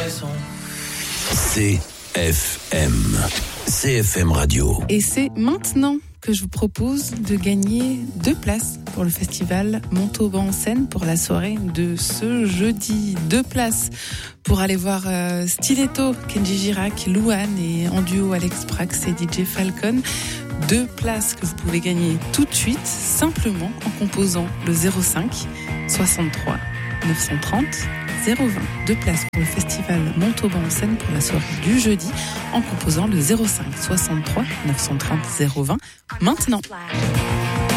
CFM Radio. Et c'est maintenant que je vous propose de gagner 2 places pour le festival Montauban en scène pour la soirée de ce jeudi. 2 places pour aller voir Stiletto, Kenji Girac, Louane et en duo Alex Prax et DJ Falcon. 2 places que vous pouvez gagner tout de suite, simplement en composant le 05 63 930 020. 2 places pour le festival Montauban en scène pour la soirée du jeudi en composant le 05 63 930 020 maintenant.